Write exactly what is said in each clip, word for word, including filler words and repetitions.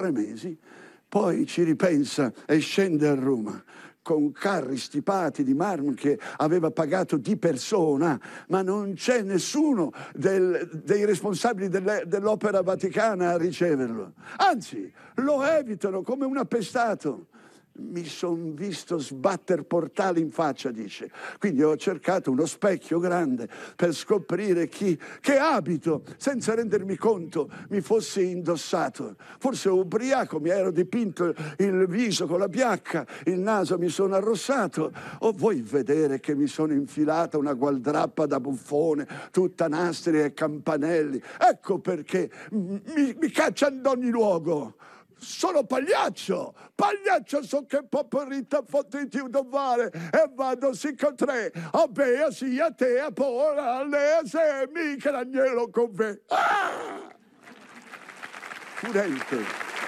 tre mesi, poi ci ripensa e scende a Roma con carri stipati di marmo che aveva pagato di persona, ma non c'è nessuno del, dei responsabili delle, dell'Opera Vaticana a riceverlo. Anzi, lo evitano come un appestato. Mi son visto sbatter portali in faccia, dice. Quindi ho cercato uno specchio grande per scoprire chi, che abito, senza rendermi conto, mi fosse indossato. Forse ubriaco, mi ero dipinto il viso con la biacca, il naso mi sono arrossato. O vuoi vedere che mi sono infilata una gualdrappa da buffone, tutta nastri e campanelli? Ecco perché mi, mi cacciano ad ogni luogo. Sono pagliaccio, pagliaccio so che poporita fottiti un dovare e vado si con tre, a bea si a te a pola, le se Michelangelo con me. Ah! Furente,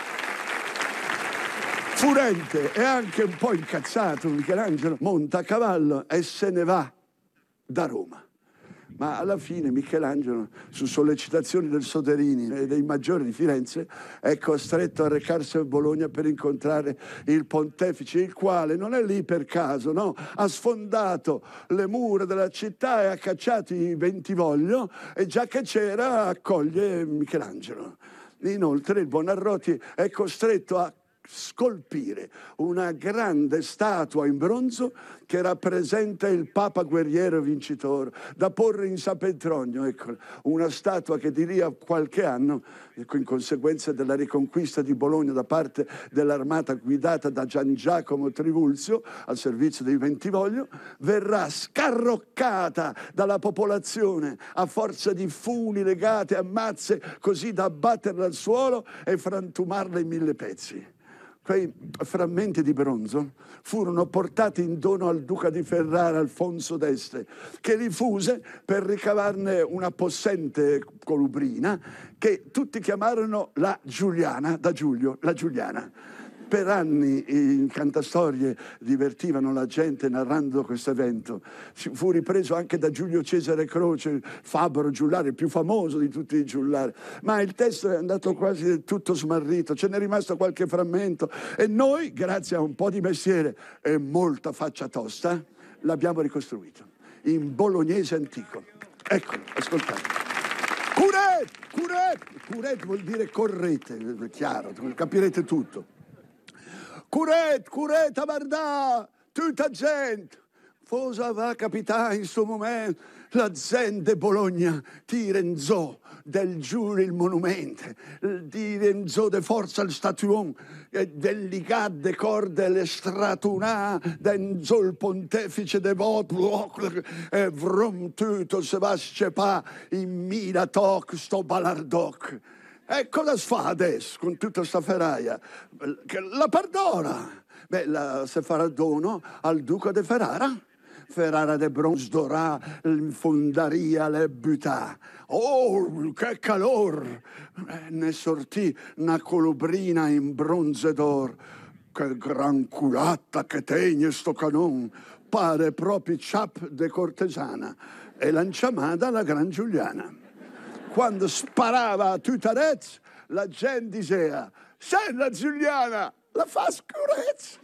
furente e anche un po' incazzato Michelangelo monta a cavallo e se ne va da Roma. Ma alla fine Michelangelo, su sollecitazioni del Soderini e dei maggiori di Firenze, è costretto a recarsi a Bologna per incontrare il pontefice, il quale non è lì per caso, no? Ha sfondato le mura della città e ha cacciato i Bentivoglio e già che c'era accoglie Michelangelo. Inoltre il Buonarroti è costretto a scolpire una grande statua in bronzo che rappresenta il Papa guerriero vincitore, da porre in San Petronio, ecco, una statua che di lì a qualche anno, in conseguenza della riconquista di Bologna da parte dell'armata guidata da Gian Giacomo Trivulzio, al servizio dei Bentivoglio, verrà scarroccata dalla popolazione a forza di funi legate a mazze così da abbatterla al suolo e frantumarla in mille pezzi. Quei frammenti di bronzo furono portati in dono al duca di Ferrara, Alfonso d'Este, che li fuse per ricavarne una possente colubrina che tutti chiamarono la Giuliana, da Giulio, la Giuliana. Per anni i cantastorie divertivano la gente narrando questo evento. Fu ripreso anche da Giulio Cesare Croce, il fabbro giullare, il più famoso di tutti i giullari. Ma il testo è andato quasi del tutto smarrito, ce n'è rimasto qualche frammento e noi, grazie a un po' di mestiere e molta faccia tosta, l'abbiamo ricostruito in bolognese antico. Eccolo, ascoltate. Curet! Curet! Curet vuol dire correte, è chiaro, capirete tutto. Curet, curet, guarda, tutta gente. Cosa va capitare in questo momento? La gente di Bologna ti renzò del giù il monumento, ti renzò de forza il statuon, del ligat de corde le stratunà, denzò il pontefice devoto, e vrum tutto se va scepà in mila toc sto balardoc. E cosa si fa adesso con tutta sta ferraia? La perdona. Beh, la, se farà dono al duca de Ferrara. Ferrara de bronzo dorà, fondaria le butà. Oh, che calor! Eh, ne sortì una colubrina in bronzo d'or. Che gran culata che tegne sto canon. Pare proprio ciap de cortesana. E lanciamada la Gran Giuliana. Quando sparava a tutarez, la gente diceva: «Sei la Giuliana, la fa scurezza!»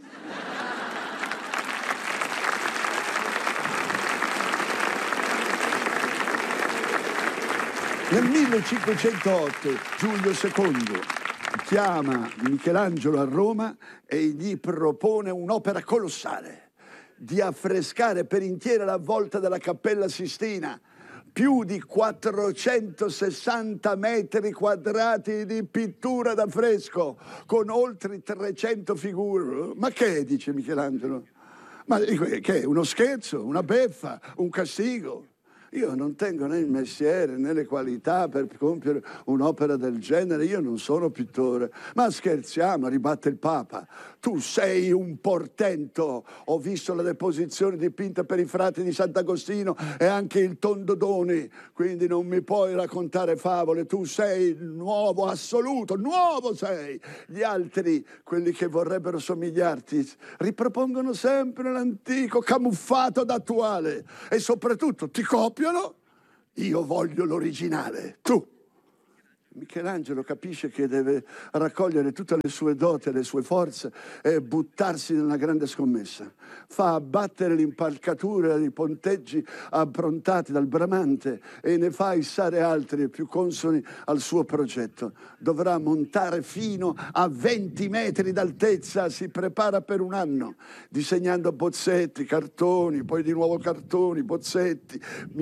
Nel millecinquecentootto Giulio secondo chiama Michelangelo a Roma e gli propone un'opera colossale di affrescare per intera la volta della Cappella Sistina, più di quattrocentosessanta metri quadrati di pittura da fresco, con oltre trecento figure. Ma che, dice Michelangelo? Ma che è uno scherzo, una beffa, un castigo? Io non tengo né il mestiere né le qualità per compiere un'opera del genere, io non sono pittore. Ma scherziamo, ribatte il Papa. Tu sei un portento. Ho visto la deposizione dipinta per i frati di Sant'Agostino e anche il Tondodoni, quindi non mi puoi raccontare favole. Tu sei il nuovo assoluto, nuovo sei. Gli altri, quelli che vorrebbero somigliarti, ripropongono sempre l'antico camuffato d'attuale e soprattutto ti copiano. Io voglio l'originale. Tu Michelangelo capisce che deve raccogliere tutte le sue doti e le sue forze e buttarsi nella grande scommessa. Fa abbattere l'impalcatura dei ponteggi approntati dal Bramante e ne fa issare altri più consoni al suo progetto. Dovrà montare fino a venti metri d'altezza, si prepara per un anno, disegnando bozzetti, cartoni, poi di nuovo cartoni, bozzetti,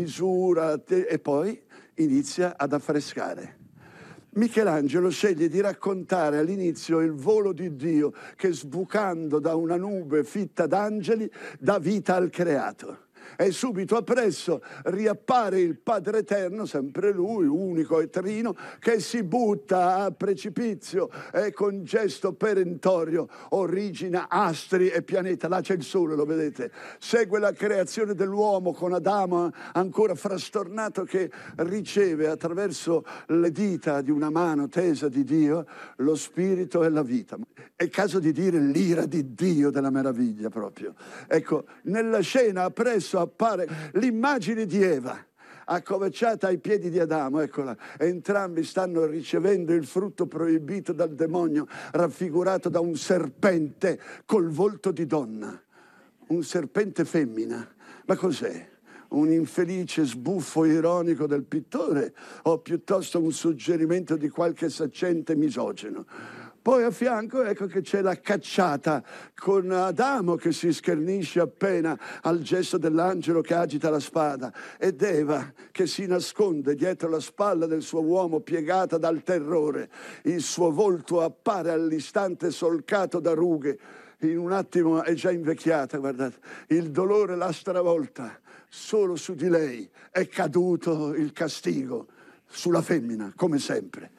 misura e poi inizia ad affrescare. Michelangelo sceglie di raccontare all'inizio il volo di Dio che, sbucando da una nube fitta d'angeli, dà vita al creato. E subito appresso riappare il Padre Eterno, sempre lui, unico e trino, che si butta a precipizio e con gesto perentorio origina astri e pianeta. Là c'è il sole, lo vedete? Segue la creazione dell'uomo con Adamo ancora frastornato che riceve attraverso le dita di una mano tesa di Dio lo spirito e la vita. È caso di dire l'ira di Dio della meraviglia proprio. Ecco, nella scena appresso appare l'immagine di Eva accovacciata ai piedi di Adamo, eccola, entrambi stanno ricevendo il frutto proibito dal demonio, raffigurato da un serpente col volto di donna, un serpente femmina. Ma cos'è? Un infelice sbuffo ironico del pittore o piuttosto un suggerimento di qualche saccente misogino? Poi a fianco ecco che c'è la cacciata con Adamo che si schernisce appena al gesto dell'angelo che agita la spada ed Eva che si nasconde dietro la spalla del suo uomo piegata dal terrore. Il suo volto appare all'istante solcato da rughe. In un attimo è già invecchiata, guardate. Il dolore l'ha stravolta. Solo su di lei è caduto il castigo, sulla femmina, come sempre.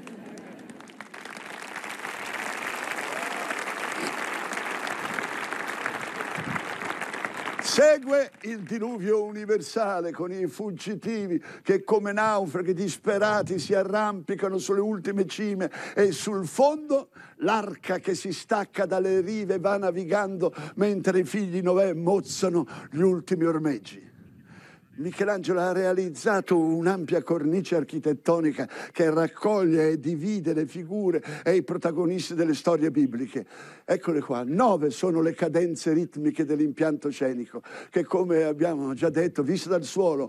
Segue il diluvio universale con i fuggitivi che come naufraghi disperati si arrampicano sulle ultime cime e sul fondo l'arca che si stacca dalle rive va navigando mentre i figli Noè mozzano gli ultimi ormeggi. Michelangelo ha realizzato un'ampia cornice architettonica che raccoglie e divide le figure e i protagonisti delle storie bibliche. Eccole qua, nove sono le cadenze ritmiche dell'impianto scenico che, come abbiamo già detto, viste dal suolo,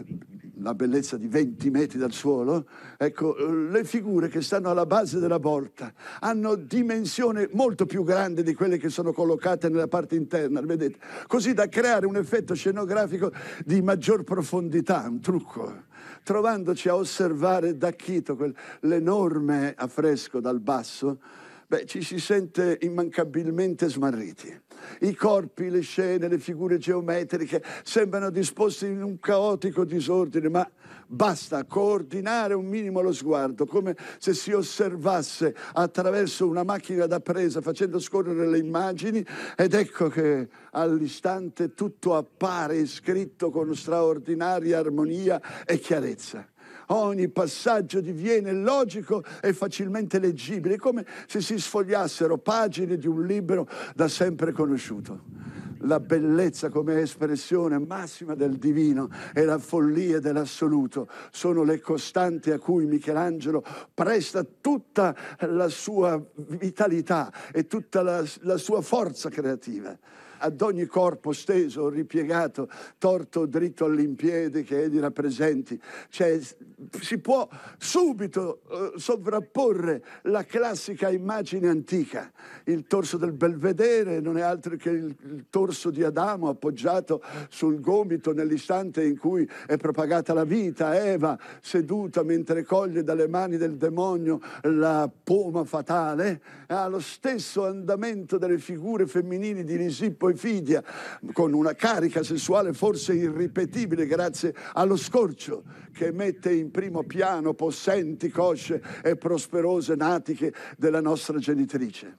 la bellezza di venti metri dal suolo, ecco, le figure che stanno alla base della volta hanno dimensione molto più grande di quelle che sono collocate nella parte interna, vedete? Così da creare un effetto scenografico di maggior profondità, un trucco, trovandoci a osservare da Chito l'enorme affresco dal basso. Beh, ci si sente immancabilmente smarriti. I corpi, le scene, le figure geometriche sembrano disposte in un caotico disordine, ma basta coordinare un minimo lo sguardo, come se si osservasse attraverso una macchina da presa, facendo scorrere le immagini, ed ecco che all'istante tutto appare scritto con straordinaria armonia e chiarezza. Ogni passaggio diviene logico e facilmente leggibile, come se si sfogliassero pagine di un libro da sempre conosciuto. La bellezza come espressione massima del divino e la follia dell'assoluto sono le costanti a cui Michelangelo presta tutta la sua vitalità e tutta la, la sua forza creativa. Ad ogni corpo steso, ripiegato, torto o dritto all'impiede che egli rappresenti, cioè, si può subito eh, sovrapporre la classica immagine antica. Il torso del Belvedere non è altro che il, il torso di Adamo appoggiato sul gomito nell'istante in cui è propagata la vita, Eva seduta mentre coglie dalle mani del demonio la poma fatale, ha lo stesso andamento delle figure femminili di Lisippo e Fidia, con una carica sessuale forse irripetibile grazie allo scorcio che mette in primo piano possenti cosce e prosperose natiche della nostra genitrice.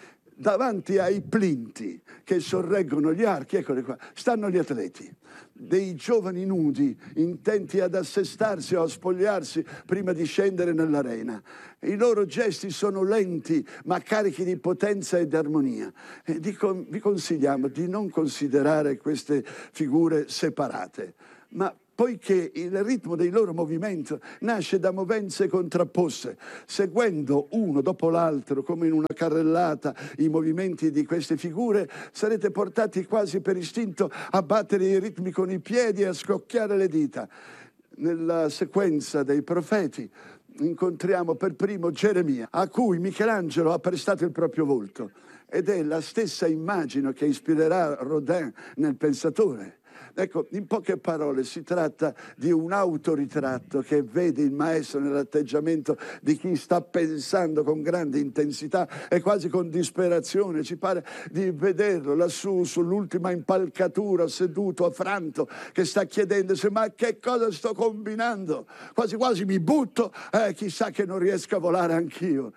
Davanti ai plinti che sorreggono gli archi, eccoli qua, stanno gli atleti, dei giovani nudi intenti ad assestarsi o a spogliarsi prima di scendere nell'arena. I loro gesti sono lenti ma carichi di potenza e di armonia. E vi consigliamo di non considerare queste figure separate, ma poiché il ritmo dei loro movimenti nasce da movenze contrapposte, seguendo uno dopo l'altro, come in una carrellata, i movimenti di queste figure, sarete portati quasi per istinto a battere i ritmi con i piedi e a scrocchiare le dita. Nella sequenza dei profeti incontriamo per primo Geremia, a cui Michelangelo ha prestato il proprio volto, ed è la stessa immagine che ispirerà Rodin nel Pensatore. Ecco, in poche parole si tratta di un autoritratto che vede il maestro nell'atteggiamento di chi sta pensando con grande intensità e quasi con disperazione. Ci pare di vederlo lassù sull'ultima impalcatura, seduto, affranto, che sta chiedendosi: ma che cosa sto combinando? Quasi quasi mi butto, eh, chissà che non riesca a volare anch'io.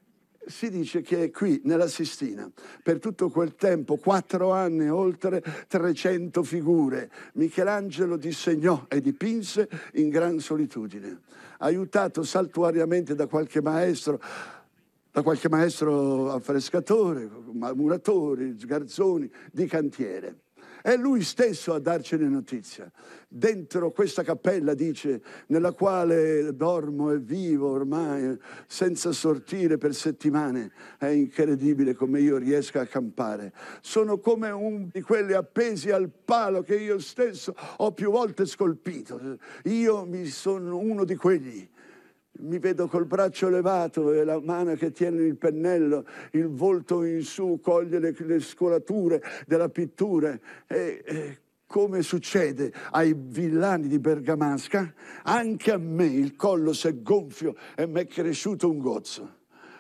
Si dice che qui nella Sistina, per tutto quel tempo, quattro anni, oltre trecento figure, Michelangelo disegnò e dipinse in gran solitudine, aiutato saltuariamente da qualche maestro, da qualche maestro affrescatore, muratori, sgarzoni, di cantiere. È lui stesso a darcene notizia. Dentro questa cappella, dice, nella quale dormo e vivo ormai senza sortire per settimane, è incredibile come io riesca a campare. Sono come un di quelli appesi al palo che io stesso ho più volte scolpito. Io mi sono uno di quelli. Mi vedo col braccio levato e la mano che tiene il pennello, il volto in su, coglie le, le scolature della pittura. E, e come succede ai villani di Bergamasca, anche a me il collo si è gonfio e mi è cresciuto un gozzo.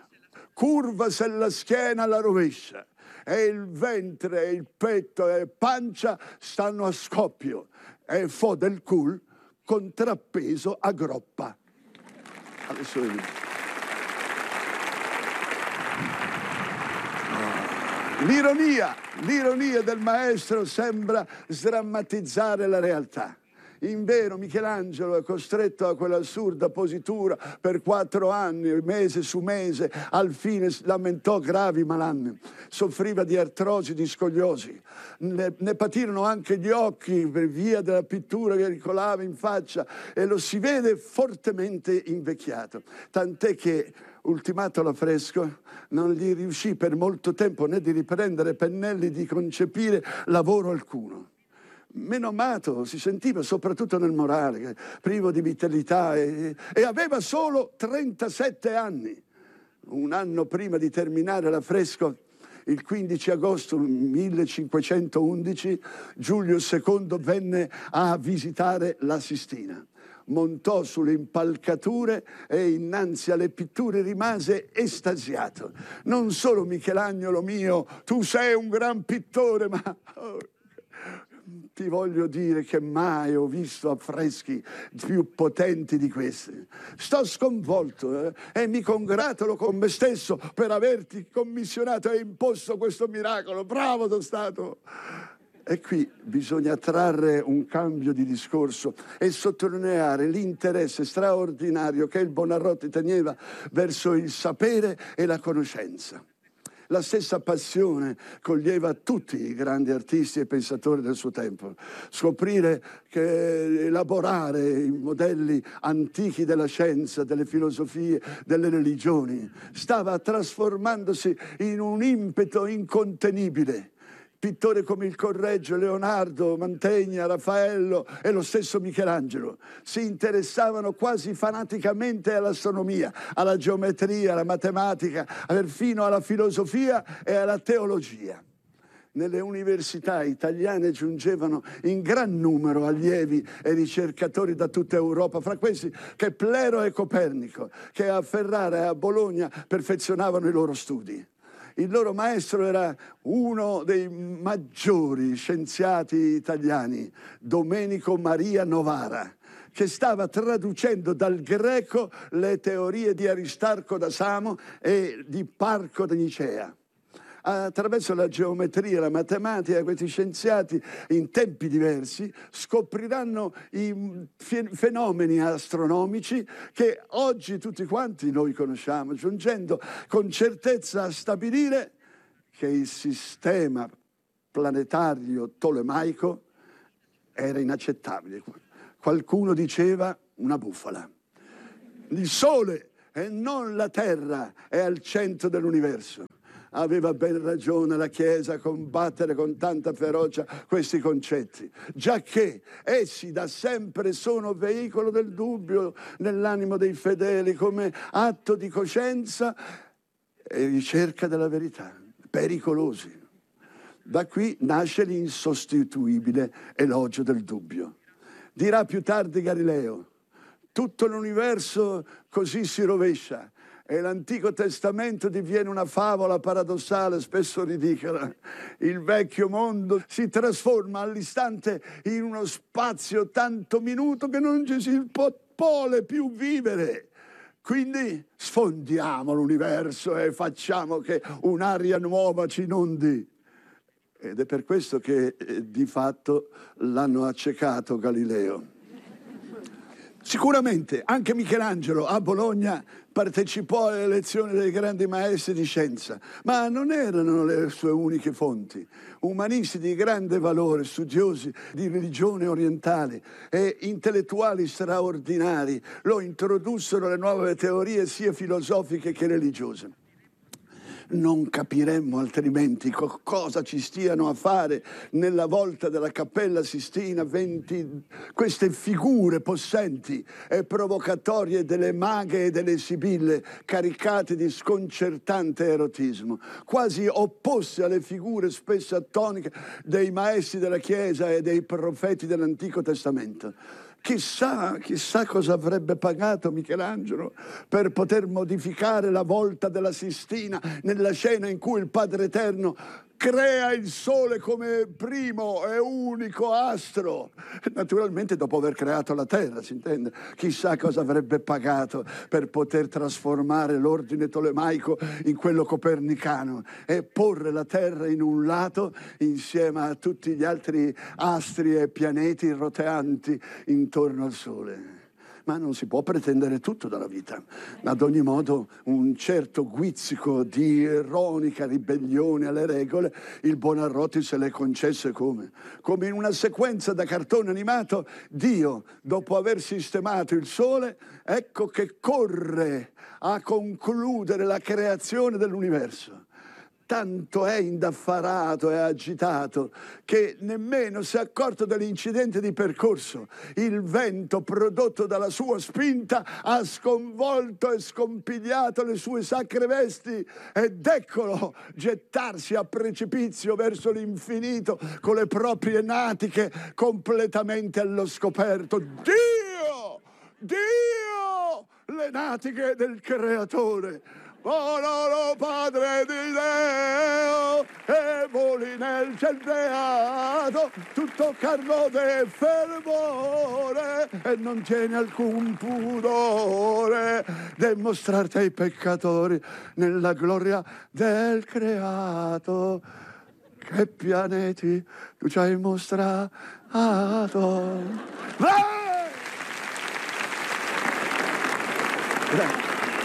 Curvasi la schiena alla rovescia e il ventre, e il petto e pancia stanno a scoppio e fo del cul contrappeso a groppa. Adesso vedi. L'ironia, l'ironia del maestro sembra sdrammatizzare la realtà. Invero Michelangelo è costretto a quell'assurda positura per quattro anni, mese su mese, al fine lamentò gravi malanni, soffriva di artrosi, di scoliosi, ne, ne patirono anche gli occhi per via della pittura che ricolava in faccia e lo si vede fortemente invecchiato, tant'è che, ultimato l'affresco, non gli riuscì per molto tempo né di riprendere pennelli, di concepire lavoro alcuno. Menomato si sentiva soprattutto nel morale, privo di vitalità, e, e aveva solo trentasette anni. Un anno prima di terminare l'affresco, il quindici agosto millecinquecentoundici, Giulio secondo venne a visitare la Sistina. Montò sulle impalcature e innanzi alle pitture rimase estasiato. Non solo Michelangelo mio, tu sei un gran pittore, ma... Oh, ti voglio dire che mai ho visto affreschi più potenti di questi. Sto sconvolto eh? e mi congratulo con me stesso per averti commissionato e imposto questo miracolo. Bravo sono stato! E qui bisogna trarre un cambio di discorso e sottolineare l'interesse straordinario che il Buonarroti teneva verso il sapere e la conoscenza. La stessa passione coglieva tutti i grandi artisti e pensatori del suo tempo. Scoprire che elaborare i modelli antichi della scienza, delle filosofie, delle religioni, stava trasformandosi in un impeto incontenibile. Pittori come il Correggio, Leonardo, Mantegna, Raffaello e lo stesso Michelangelo si interessavano quasi fanaticamente all'astronomia, alla geometria, alla matematica, perfino alla filosofia e alla teologia. Nelle università italiane giungevano in gran numero allievi e ricercatori da tutta Europa, fra questi Keplero e Copernico, che a Ferrara e a Bologna perfezionavano i loro studi. Il loro maestro era uno dei maggiori scienziati italiani, Domenico Maria Novara, che stava traducendo dal greco le teorie di Aristarco da Samo e di Parco da Nicea. Attraverso la geometria e la matematica, questi scienziati in tempi diversi scopriranno i fenomeni astronomici che oggi tutti quanti noi conosciamo, giungendo con certezza a stabilire che il sistema planetario tolemaico era inaccettabile. Qualcuno diceva una bufala. Il sole e non la terra è al centro dell'universo. Aveva ben ragione la Chiesa a combattere con tanta ferocia questi concetti, giacché essi da sempre sono veicolo del dubbio nell'animo dei fedeli come atto di coscienza e ricerca della verità, pericolosi. Da qui nasce l'insostituibile elogio del dubbio. Dirà più tardi Galileo: tutto l'universo così si rovescia e l'Antico Testamento diviene una favola paradossale, spesso ridicola. Il vecchio mondo si trasforma all'istante in uno spazio tanto minuto che non ci si vuole più vivere. Quindi sfondiamo l'universo e facciamo che un'aria nuova ci inondi. Ed è per questo che eh, di fatto l'hanno accecato Galileo. Sicuramente anche Michelangelo a Bologna partecipò alle lezioni dei grandi maestri di scienza, ma non erano le sue uniche fonti. Umanisti di grande valore, studiosi di religione orientale e intellettuali straordinari lo introdussero alle nuove teorie sia filosofiche che religiose. Non capiremmo altrimenti co- cosa ci stiano a fare nella volta della Cappella Sistina venti, queste figure possenti e provocatorie delle maghe e delle sibille caricate di sconcertante erotismo, quasi opposte alle figure spesso attoniche dei maestri della Chiesa e dei profeti dell'Antico Testamento. Chissà, chissà cosa avrebbe pagato Michelangelo per poter modificare la volta della Sistina nella scena in cui il Padre Eterno crea il Sole come primo e unico astro. Naturalmente dopo aver creato la Terra, si intende. Chissà cosa avrebbe pagato per poter trasformare l'ordine tolemaico in quello copernicano e porre la Terra in un lato insieme a tutti gli altri astri e pianeti roteanti intorno al Sole. Ma non si può pretendere tutto dalla vita. Ad ogni modo, un certo guizzico di ironica ribellione alle regole, il Buonarroti se l'è concesso come? Come in una sequenza da cartone animato, Dio, dopo aver sistemato il Sole, ecco che corre a concludere la creazione dell'universo. Tanto è indaffarato e agitato che nemmeno si è accorto dell'incidente di percorso. Il vento prodotto dalla sua spinta ha sconvolto e scompigliato le sue sacre vesti ed eccolo gettarsi a precipizio verso l'infinito con le proprie natiche completamente allo scoperto. Dio! Dio! Le natiche del Creatore! Buono Padre di Deo, e voli nel ciel beato, tutto carno de fervore, e non tiene alcun pudore de mostrarti ai peccatori nella gloria del creato. Che pianeti tu ci hai mostrato. Bravo! Grazie.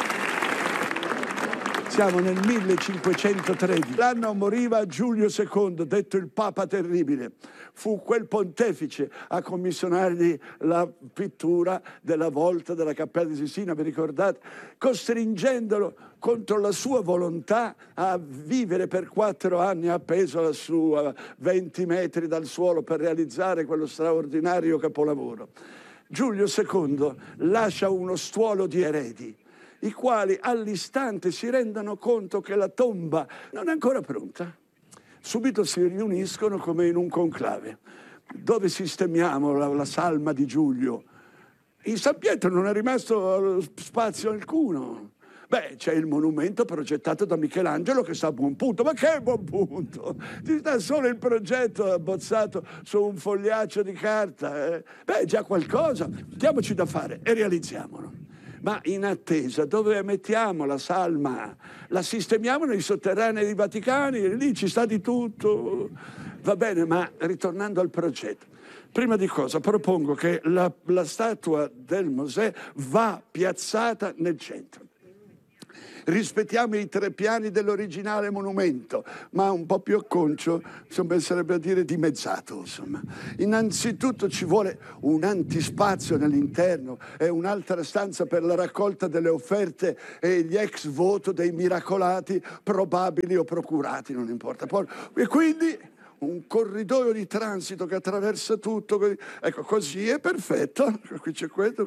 Siamo nel millecinquecentotredici, l'anno moriva Giulio secondo, detto il Papa Terribile. Fu quel pontefice a commissionargli la pittura della volta della Cappella di Sistina, vi ricordate? Costringendolo contro la sua volontà a vivere per quattro anni appeso lassù a venti metri dal suolo per realizzare quello straordinario capolavoro. Giulio secondo lascia uno stuolo di eredi, i quali all'istante si rendono conto che la tomba non è ancora pronta. Subito si riuniscono come in un conclave. Dove sistemiamo la, la salma di Giulio? In San Pietro non è rimasto spazio alcuno. Beh, c'è il monumento progettato da Michelangelo che sta a buon punto. Ma che buon punto? Ci sta solo il progetto abbozzato su un fogliaccio di carta. Eh? Beh, già qualcosa. Diamoci da fare e realizziamolo. Ma in attesa, dove mettiamo la salma? La sistemiamo nei sotterranei dei Vaticani? Lì ci sta di tutto. Va bene, ma ritornando al progetto. Prima di cosa propongo che la, la statua del Mosè va piazzata nel centro. rispettiamo i tre piani dell'originale monumento, ma un po' più acconcio, insomma, sarebbe a dire dimezzato, insomma. Innanzitutto ci vuole un antispazio nell'interno e un'altra stanza per la raccolta delle offerte e gli ex voto dei miracolati probabili o procurati, non importa. Poi, e quindi un corridoio di transito che attraversa tutto, ecco, così è perfetto. Qui c'è questo,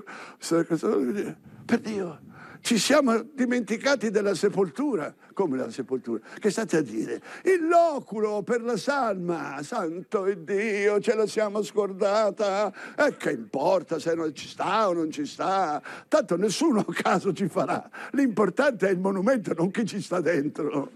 per Dio, ci siamo dimenticati della sepoltura. Come la sepoltura? Che state a dire? Il loculo per la salma, santo Dio, ce la siamo scordata. E che importa se non ci sta o non ci sta? Tanto nessuno a caso ci farà. L'importante è il monumento, non chi ci sta dentro.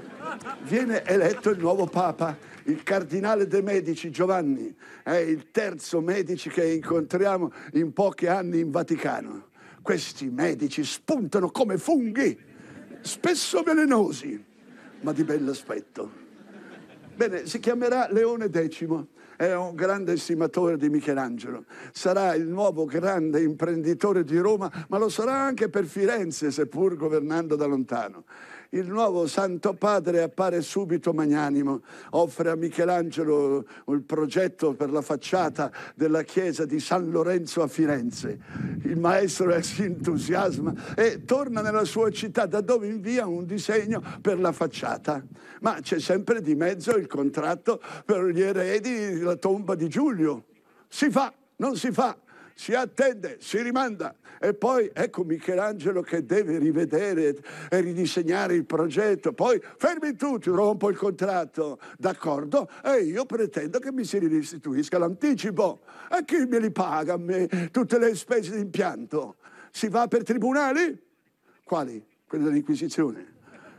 Viene eletto il nuovo Papa, il cardinale de' Medici Giovanni. È il terzo Medici che incontriamo in pochi anni in Vaticano. Questi medici spuntano come funghi, spesso velenosi, ma di bell'aspetto. Bene, si chiamerà Leone decimo, è un grande estimatore di Michelangelo. Sarà il nuovo grande imprenditore di Roma, ma lo sarà anche per Firenze, seppur governando da lontano. Il nuovo Santo Padre appare subito magnanimo, offre a Michelangelo il progetto per la facciata della chiesa di San Lorenzo a Firenze. Il maestro si entusiasma e torna nella sua città, da dove invia un disegno per la facciata. Ma c'è sempre di mezzo il contratto per gli eredi della tomba di Giulio. Si fa, non si fa, si attende, si rimanda. E poi ecco Michelangelo che deve rivedere e ridisegnare il progetto. Poi fermi tutti, rompo il contratto, d'accordo? E io pretendo che mi si restituisca l'anticipo. E chi me li paga a me tutte le spese di impianto? Si va per tribunali? Quali? Quelli dell'Inquisizione.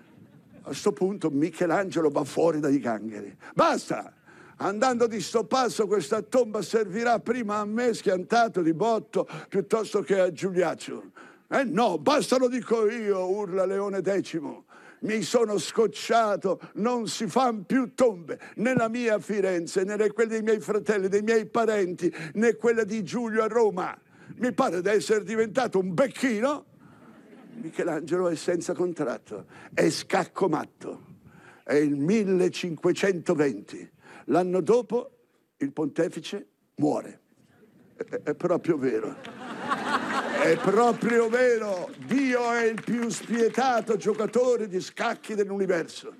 A sto punto Michelangelo va fuori dai gangheri. Basta! Andando di sto passo questa tomba servirà prima a me schiantato di botto piuttosto che a Giuliaccio. Eh no, basta lo dico io, urla Leone decimo. Mi sono scocciato, non si fanno più tombe, né la mia a Firenze, né quelle dei miei fratelli, dei miei parenti, né quella di Giulio a Roma. Mi pare di essere diventato un becchino. Michelangelo è senza contratto, è scaccomatto. È il millecinquecentoventi. L'anno dopo il pontefice muore. È, è proprio vero. È proprio vero. Dio è il più spietato giocatore di scacchi dell'universo.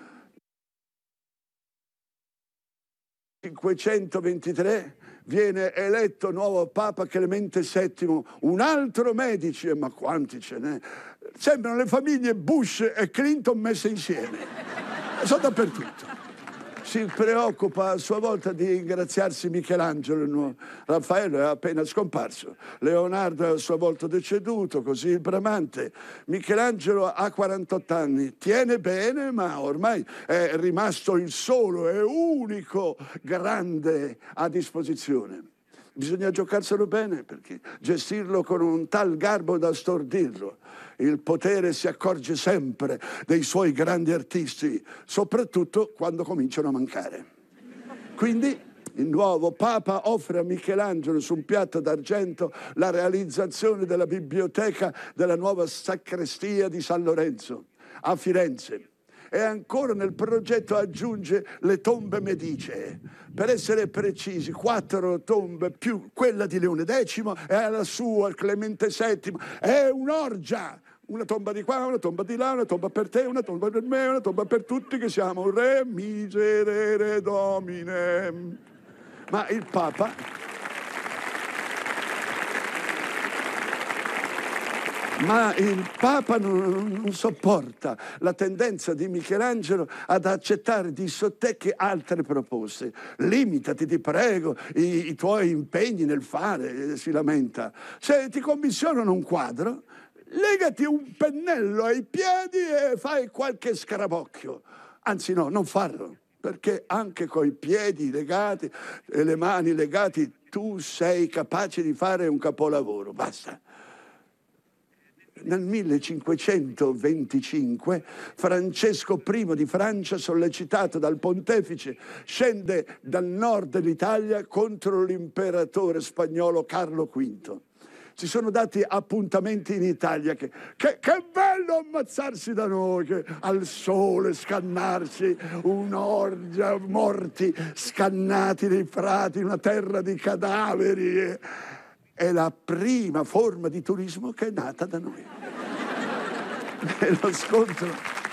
cinquecentoventitré viene eletto nuovo Papa Clemente settimo, un altro Medici, ma quanti ce n'è? Sembrano le famiglie Bush e Clinton messe insieme. Sono dappertutto. Si preoccupa a sua volta di ringraziarsi Michelangelo. Raffaello è appena scomparso, Leonardo è a sua volta deceduto, così il Bramante. Michelangelo ha quarantotto anni, tiene bene, ma ormai è rimasto il solo e unico grande a disposizione. Bisogna giocarselo bene, perché gestirlo con un tal garbo da stordirlo. Il potere si accorge sempre dei suoi grandi artisti, soprattutto quando cominciano a mancare. Quindi il nuovo Papa offre a Michelangelo su un piatto d'argento la realizzazione della biblioteca della nuova sacrestia di San Lorenzo a Firenze. E ancora nel progetto aggiunge le tombe medicee. Per essere precisi, quattro tombe più quella di Leone decimo e la sua, Clemente settimo. È un'orgia! Una tomba di qua, una tomba di là, una tomba per te, una tomba per me, una tomba per tutti, che siamo un re miserere domine. Ma il Papa... Ma il Papa non, non sopporta la tendenza di Michelangelo ad accettare di sottecchi altre proposte. Limitati, ti prego, i, i tuoi impegni nel fare, si lamenta. Se ti commissionano un quadro, legati un pennello ai piedi e fai qualche scarabocchio. Anzi no, non farlo, perché anche coi piedi legati e le mani legati tu sei capace di fare un capolavoro. Basta. Nel millecinquecentoventicinque Francesco primo di Francia, sollecitato dal pontefice, scende dal nord dell'Italia contro l'imperatore spagnolo Carlo quinto. si sono dati appuntamenti in Italia. Che, che, che bello ammazzarsi da noi, che al sole scannarsi, un'orgia, morti scannati nei prati, una terra di cadaveri. È la prima forma di turismo che è nata da noi. Nello scontro,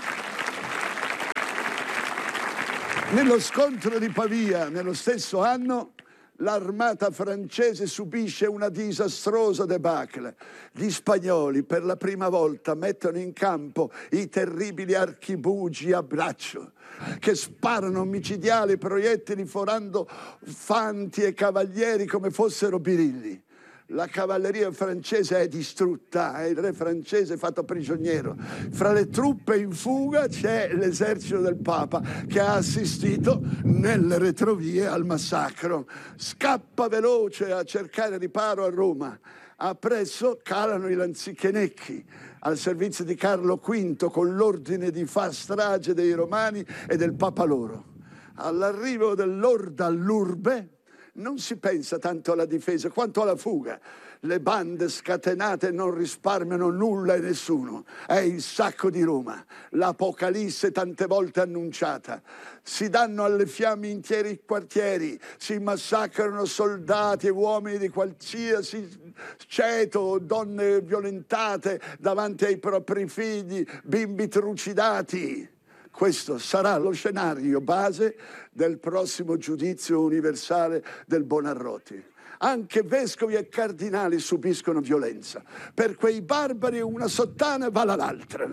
nello scontro di Pavia, nello stesso anno, l'armata francese subisce una disastrosa debacle. Gli spagnoli per la prima volta mettono in campo i terribili archibugi a braccio che sparano micidiali proiettili forando fanti e cavalieri come fossero birilli. La cavalleria francese è distrutta e il re francese è fatto prigioniero. Fra le truppe in fuga c'è l'esercito del Papa che ha assistito nelle retrovie al massacro. Scappa veloce a cercare riparo a Roma. Appresso calano i lanzichenecchi al servizio di Carlo quinto con l'ordine di far strage dei romani e del Papa loro. All'arrivo dell'orda all'urbe non si pensa tanto alla difesa quanto alla fuga. Le bande scatenate non risparmiano nulla e nessuno. È il sacco di Roma, l'Apocalisse tante volte annunciata. Si danno alle fiamme interi quartieri, si massacrano soldati e uomini di qualsiasi ceto, donne violentate davanti ai propri figli, bimbi trucidati. Questo sarà lo scenario base del prossimo giudizio universale del Buonarroti. Anche vescovi e cardinali subiscono violenza. Per quei barbari una sottana vale l'altra.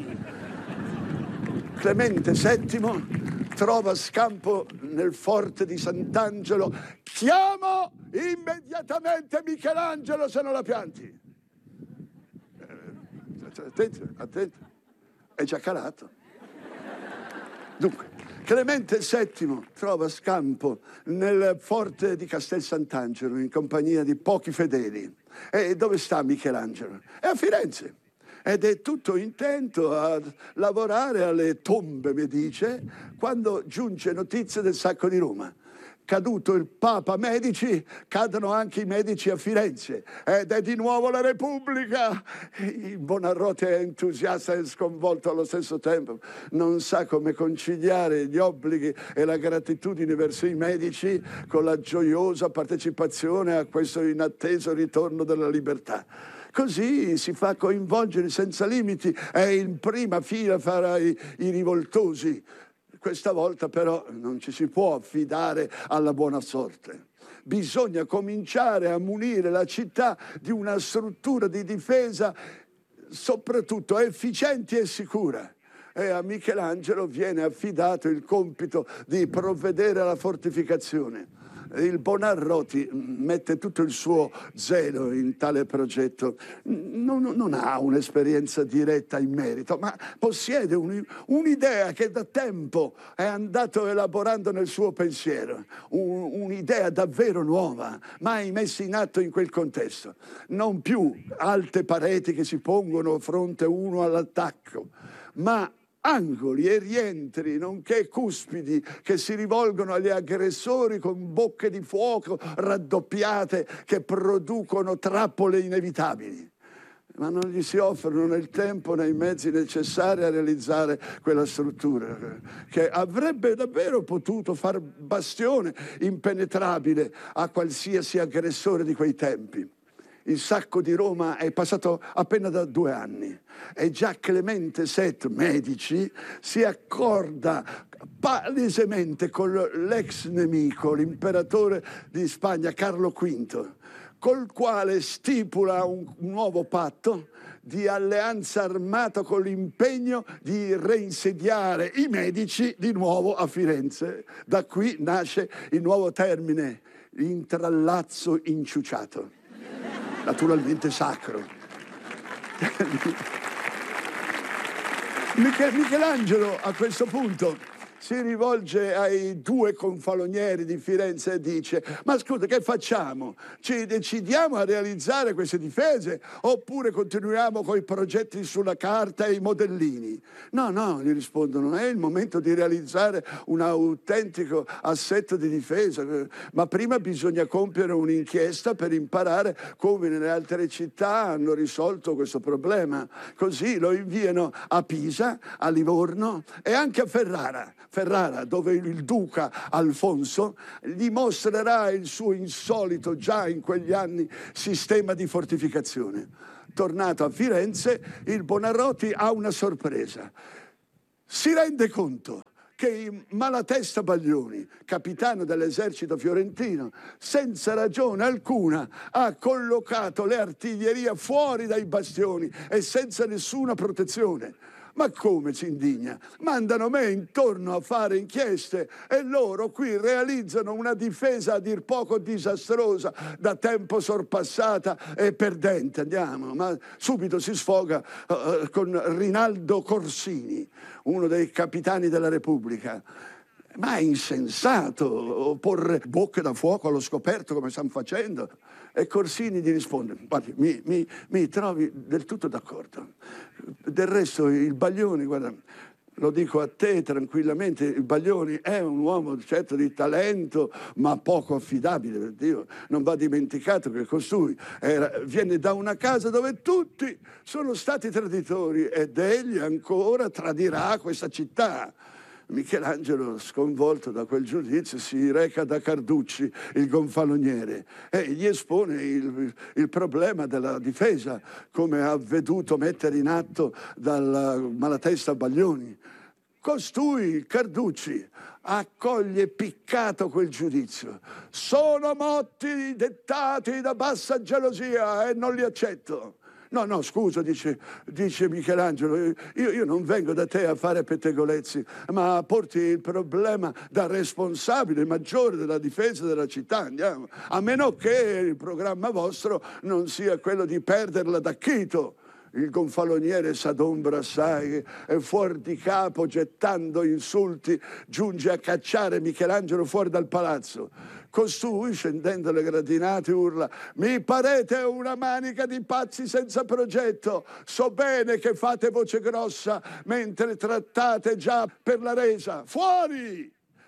Clemente settimo trova scampo nel forte di Sant'Angelo. Chiamo immediatamente Michelangelo se non la pianti. Attento, attento. È già calato. Dunque, Clemente settimo trova scampo nel forte di Castel Sant'Angelo in compagnia di pochi fedeli. E dove sta Michelangelo? È a Firenze. Ed è tutto intento a lavorare alle tombe, mi dice, quando giunge notizia del sacco di Roma. Caduto il Papa Medici, cadono anche i Medici a Firenze ed è di nuovo la Repubblica. Il Buonarroti è entusiasta e sconvolto allo stesso tempo, non sa come conciliare gli obblighi e la gratitudine verso i Medici con la gioiosa partecipazione a questo inatteso ritorno della libertà. Così si fa coinvolgere senza limiti, è in prima fila fra i, i rivoltosi. Questa volta però non ci si può affidare alla buona sorte. Bisogna cominciare a munire la città di una struttura di difesa soprattutto efficiente e sicura. E a Michelangelo viene affidato il compito di provvedere alla fortificazione. Il Buonarroti mette tutto il suo zelo in tale progetto. Non, non ha un'esperienza diretta in merito, ma possiede un, un'idea che da tempo è andato elaborando nel suo pensiero. Un, un'idea davvero nuova, mai messa in atto in quel contesto. Non più alte pareti che si pongono fronte uno all'attacco, ma angoli e rientri, nonché cuspidi che si rivolgono agli aggressori con bocche di fuoco raddoppiate che producono trappole inevitabili. Ma non gli si offrono né il tempo né i mezzi necessari a realizzare quella struttura che avrebbe davvero potuto far bastione impenetrabile a qualsiasi aggressore di quei tempi. Il sacco di Roma è passato appena da due anni e già Clemente settimo, Medici, si accorda palesemente con l'ex nemico, l'imperatore di Spagna, Carlo quinto, col quale stipula un nuovo patto di alleanza armata con l'impegno di reinsediare i Medici di nuovo a Firenze. Da qui nasce il nuovo termine, intrallazzo inciuciato. Naturalmente sacro. Michelangelo a questo punto si rivolge ai due confalonieri di Firenze e dice: ma scusa, che facciamo? Ci decidiamo a realizzare queste difese oppure continuiamo con i progetti sulla carta e i modellini? No, no, gli rispondono, è il momento di realizzare un autentico assetto di difesa, ma prima bisogna compiere un'inchiesta per imparare come nelle altre città hanno risolto questo problema. Così lo inviano a Pisa, a Livorno e anche a Ferrara. Ferrara, dove il duca Alfonso gli mostrerà il suo insolito, già in quegli anni, sistema di fortificazione. Tornato a Firenze, il Buonarroti ha una sorpresa. Si rende conto che Malatesta Baglioni, capitano dell'esercito fiorentino, senza ragione alcuna ha collocato le artiglierie fuori dai bastioni e senza nessuna protezione. Ma come, si indigna? Mandano me intorno a fare inchieste e loro qui realizzano una difesa a dir poco disastrosa, da tempo sorpassata e perdente. Andiamo, ma subito si sfoga uh, con Rinaldo Corsini, uno dei capitani della Repubblica. Ma è insensato porre bocche da fuoco allo scoperto come stanno facendo. E Corsini gli risponde: guardi, mi, mi, mi trovi del tutto d'accordo. Del resto il Baglioni, guarda, lo dico a te tranquillamente, il Baglioni è un uomo certo di talento, ma poco affidabile, per Dio. Non va dimenticato che costui era, viene da una casa dove tutti sono stati traditori ed egli ancora tradirà questa città. Michelangelo, sconvolto da quel giudizio, si reca da Carducci, il gonfaloniere, e gli espone il, il problema della difesa, come ha veduto mettere in atto dal Malatesta Baglioni. Costui, Carducci, accoglie piccato quel giudizio. Sono motti dettati da bassa gelosia e non li accetto. No, no, scusa, dice, dice Michelangelo, io, io non vengo da te a fare pettegolezzi, ma a porti il problema da responsabile maggiore della difesa della città, andiamo. A meno che il programma vostro non sia quello di perderla da Chito. Il gonfaloniere s'adombra assai e fuori di capo, gettando insulti, giunge a cacciare Michelangelo fuori dal palazzo. Costui, scendendo le gradinate, urla: mi parete una manica di pazzi senza progetto. So bene che fate voce grossa mentre trattate già per la resa. Fuori!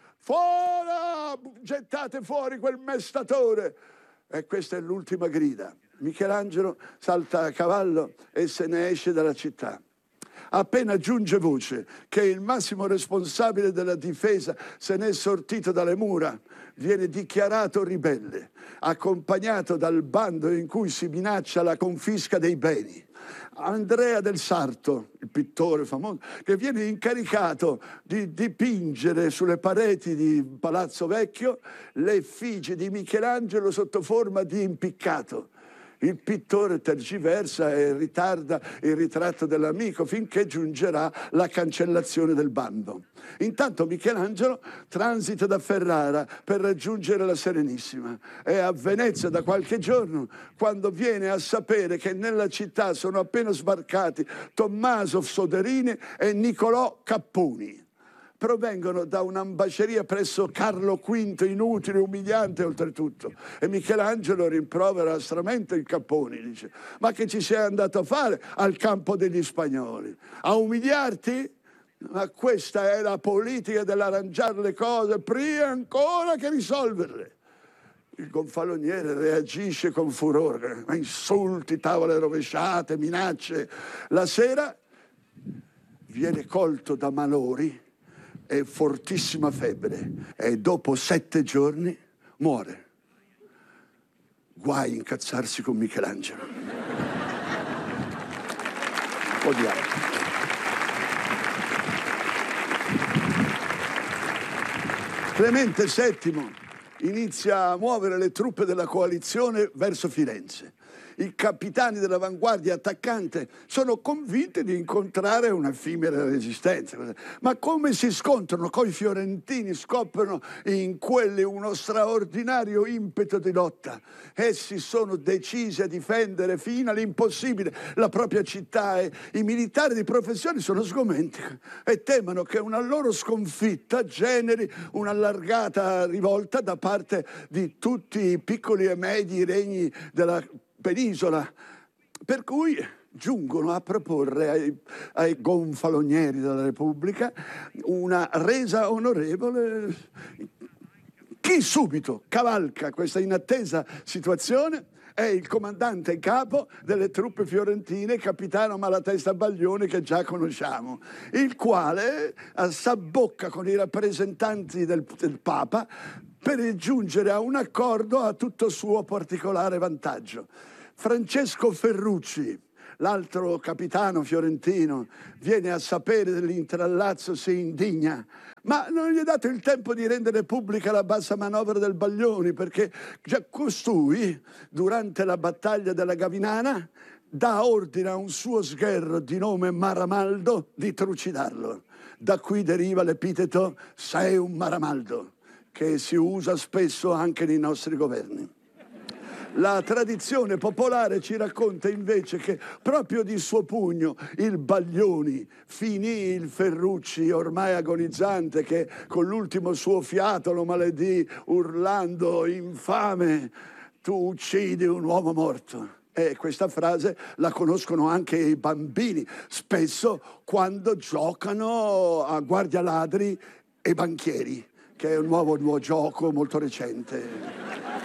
Fuori! Gettate fuori quel mestatore! E questa è l'ultima grida. Michelangelo salta a cavallo e se ne esce dalla città. Appena giunge voce che il massimo responsabile della difesa se n'è sortito dalle mura, viene dichiarato ribelle, accompagnato dal bando in cui si minaccia la confisca dei beni. Andrea del Sarto, il pittore famoso, che viene incaricato di dipingere sulle pareti di Palazzo Vecchio le effigie di Michelangelo sotto forma di impiccato. Il pittore tergiversa e ritarda il ritratto dell'amico finché giungerà la cancellazione del bando. Intanto Michelangelo transita da Ferrara per raggiungere la Serenissima. È a Venezia da qualche giorno quando viene a sapere che nella città sono appena sbarcati Tommaso Soderini e Niccolò Capponi. Provengono da un'ambasceria presso Carlo V, inutile, umiliante oltretutto. E Michelangelo rimprovera astramente il Capponi, dice: ma che ci sei andato a fare al campo degli spagnoli? A umiliarti? Ma questa è la politica dell'arrangiare le cose prima ancora che risolverle. Il gonfaloniere reagisce con furore, ma insulti, tavole rovesciate, minacce. La sera viene colto da malori e fortissima febbre e dopo sette giorni muore. Guai incazzarsi con Michelangelo. Odiamo. Clemente settimo inizia a muovere le truppe della coalizione verso Firenze. i capitani dell'avanguardia attaccante sono convinti di incontrare un'effimera resistenza. Ma come si scontrano coi fiorentini, scoprono in quelli uno straordinario impeto di lotta. Essi sono decisi a difendere fino all'impossibile la propria città e i militari di professione sono sgomenti e temono che una loro sconfitta generi un'allargata rivolta da parte di tutti i piccoli e medi regni della penisola, per cui giungono a proporre ai, ai gonfalonieri della Repubblica una resa onorevole. Chi subito cavalca questa inattesa situazione è il comandante in capo delle truppe fiorentine, capitano Malatesta Baglioni, che già conosciamo, il quale s'abbocca con i rappresentanti del, del Papa per giungere a un accordo a tutto suo particolare vantaggio. Francesco Ferrucci, l'altro capitano fiorentino, viene a sapere dell'intrallazzo, si indigna, ma non gli è dato il tempo di rendere pubblica la bassa manovra del Baglioni, perché già costui, durante la battaglia della Gavinana, dà ordine a un suo sgherro di nome Maramaldo di trucidarlo. Da qui deriva l'epiteto «sei un Maramaldo», che si usa spesso anche nei nostri governi. La tradizione popolare ci racconta invece che proprio di suo pugno il Baglioni finì il Ferrucci ormai agonizzante, che con l'ultimo suo fiato lo maledì urlando: «Infame, tu uccidi un uomo morto». E questa frase la conoscono anche i bambini, spesso quando giocano a guardia ladri e banchieri, che è un nuovo, nuovo gioco molto recente.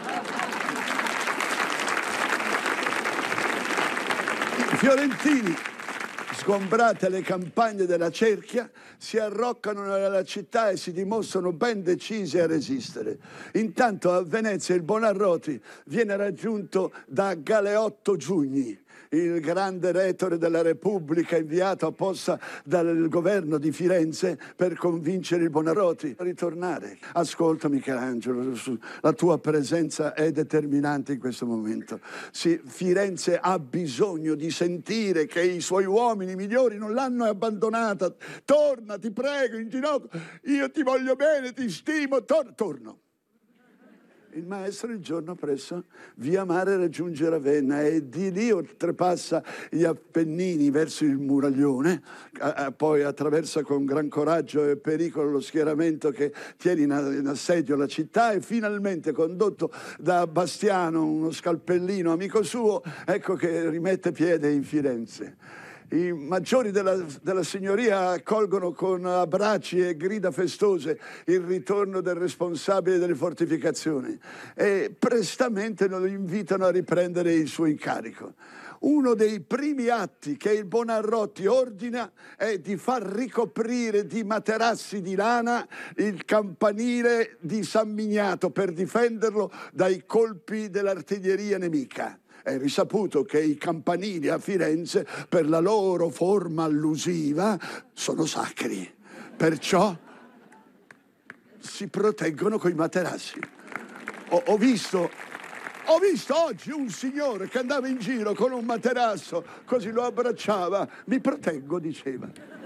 I fiorentini, sgombrate le campagne della cerchia, si arroccano nella città e si dimostrano ben decisi a resistere. Intanto a Venezia il Buonarroti viene raggiunto da Galeotto Giugni, il grande retore della Repubblica inviato apposta dal governo di Firenze per convincere il Buonarroti a ritornare. Ascolta Michelangelo, la tua presenza è determinante in questo momento. Sì, Firenze ha bisogno di sentire che i suoi uomini migliori non l'hanno abbandonata. Torna, ti prego, in ginocchio, io ti voglio bene, ti stimo, tor- torno. Il maestro il giorno presso via Mare raggiunge Ravenna e di lì oltrepassa gli Appennini verso il Muraglione, a, a, poi attraversa con gran coraggio e pericolo lo schieramento che tiene in, in assedio la città e finalmente, condotto da Bastiano, uno scalpellino amico suo, ecco che rimette piede in Firenze. I maggiori della, della signoria accolgono con abbracci e grida festose il ritorno del responsabile delle fortificazioni e prestamente lo invitano a riprendere il suo incarico. Uno dei primi atti che il Buonarroti ordina è di far ricoprire di materassi di lana il campanile di San Miniato per difenderlo dai colpi dell'artiglieria nemica. È risaputo che i campanili a Firenze, per la loro forma allusiva, sono sacri. Perciò si proteggono coi materassi. Ho, ho visto... Ho visto oggi un signore che andava in giro con un materasso, così lo abbracciava. Mi proteggo, diceva.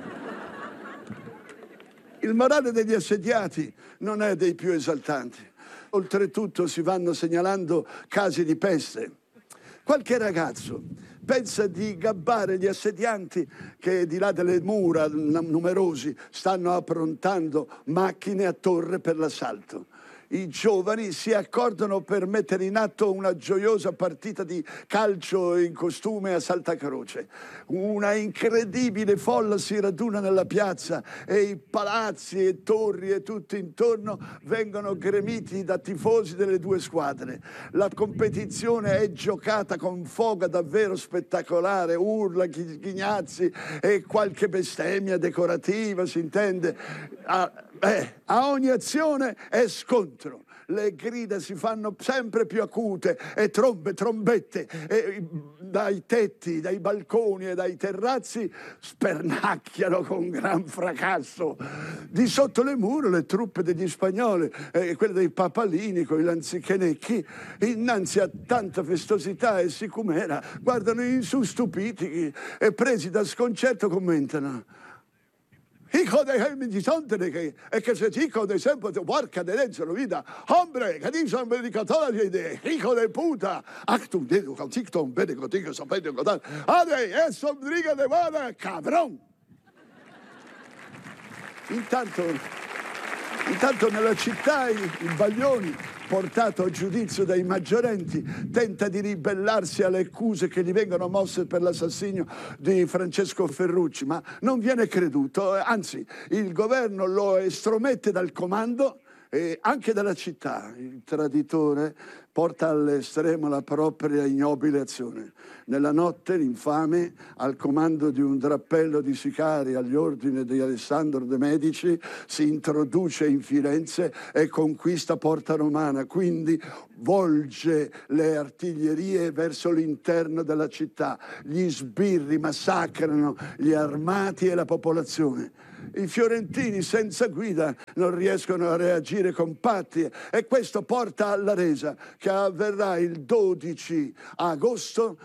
Il morale degli assediati non è dei più esaltanti. Oltretutto si vanno segnalando casi di peste. Qualche ragazzo pensa di gabbare gli assedianti che di là delle mura numerosi stanno approntando macchine a torre per l'assalto. I giovani si accordano per mettere in atto una gioiosa partita di calcio in costume a Saltacroce. Una incredibile folla si raduna nella piazza e i palazzi e torri e tutto intorno vengono gremiti da tifosi delle due squadre. La competizione è giocata con foga davvero spettacolare, urla, ghignazzi e qualche bestemmia decorativa, si intende. A, eh, a ogni azione è scontro. le grida si fanno sempre più acute e trombe, trombette, e dai tetti, dai balconi e dai terrazzi spernacchiano con gran fracasso. Di sotto le mura le truppe degli spagnoli e eh, quelle dei papalini con i lanzichenecchi, innanzi a tanta festosità e sicumera, guardano in su stupiti e presi da sconcerto commentano: hijo de mi disontere che e che se hijo de sempre de porca de dentro vida hombre che dice un predicatore di idee hijo de puta actum de con tiktok bene con tiktok sapete con ade eso briga de vada cabrón. Intanto intanto nella città i, i baglioni, portato a giudizio dai maggiorenti, tenta di ribellarsi alle accuse che gli vengono mosse per l'assassinio di Francesco Ferrucci, ma non viene creduto, anzi il governo lo estromette dal comando e anche dalla città. Il traditore porta all'estremo la propria ignobile azione. Nella notte l'infame, al comando di un drappello di sicari agli ordini di Alessandro de' Medici, si introduce in Firenze e conquista Porta Romana, quindi volge le artiglierie verso l'interno della città. Gli sbirri massacrano gli armati e la popolazione. I fiorentini senza guida non riescono a reagire compatti e questo porta alla resa che avverrà il dodici agosto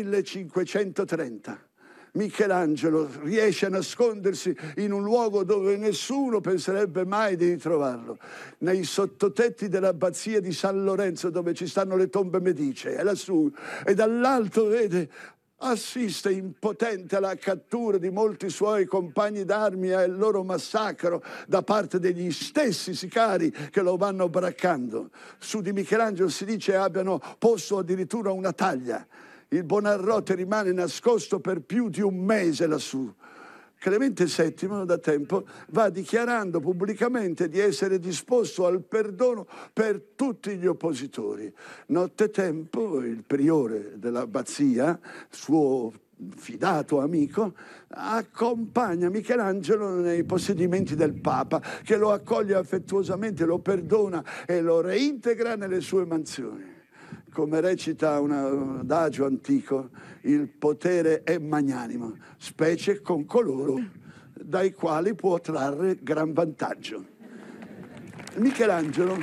millecinquecentotrenta. Michelangelo riesce a nascondersi in un luogo dove nessuno penserebbe mai di ritrovarlo, nei sottotetti dell'abbazia di San Lorenzo, dove ci stanno le tombe medicee, e lassù, e dall'alto vede, assiste impotente alla cattura di molti suoi compagni d'armi e al loro massacro da parte degli stessi sicari che lo vanno braccando. Su di Michelangelo si dice abbiano posto addirittura una taglia. Il Buonarroti rimane nascosto per più di un mese lassù. Clemente settimo da tempo va dichiarando pubblicamente di essere disposto al perdono per tutti gli oppositori. Nottetempo il priore dell'abbazia, suo fidato amico, accompagna Michelangelo nei possedimenti del Papa, che lo accoglie affettuosamente, lo perdona e lo reintegra nelle sue mansioni. Come recita un adagio antico, il potere è magnanimo, specie con coloro dai quali può trarre gran vantaggio. Michelangelo,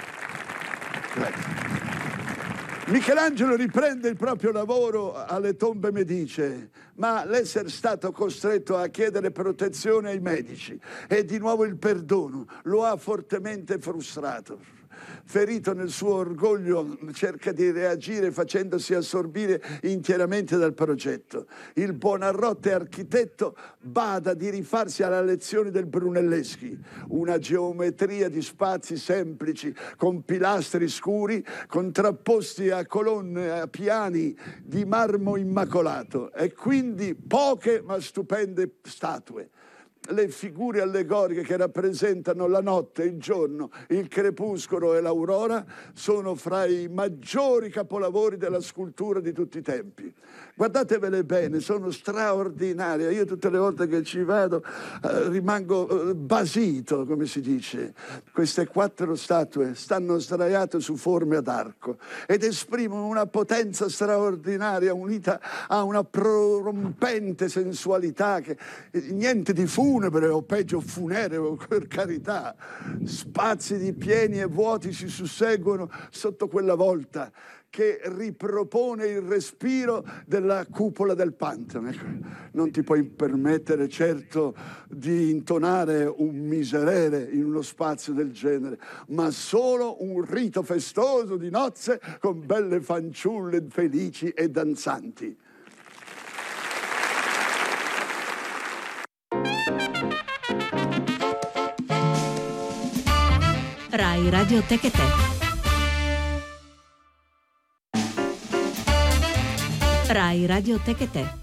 Michelangelo riprende il proprio lavoro alle tombe medicee, ma l'essere stato costretto a chiedere protezione ai medici e di nuovo il perdono lo ha fortemente frustrato. Ferito nel suo orgoglio, cerca di reagire facendosi assorbire interamente dal progetto. Il Buonarroti architetto bada di rifarsi alla lezione del Brunelleschi, una geometria di spazi semplici con pilastri scuri contrapposti a colonne, a piani di marmo immacolato e quindi poche ma stupende statue. Le figure allegoriche che rappresentano la notte, il giorno, il crepuscolo e l'aurora sono fra i maggiori capolavori della scultura di tutti i tempi. Guardatevele bene, sono straordinarie. Io tutte le volte che ci vado eh, rimango eh, basito, come si dice. Queste quattro statue stanno sdraiate su forme ad arco ed esprimono una potenza straordinaria unita a una prorompente sensualità che niente di funebre o peggio funereo, per carità. Spazi di pieni e vuoti si susseguono sotto quella volta che ripropone il respiro della cupola del Pantheon. Non ti puoi permettere certo di intonare un miserere in uno spazio del genere, ma solo un rito festoso di nozze con belle fanciulle felici e danzanti. Rai Radioteca Te. Rai Radioteca Te.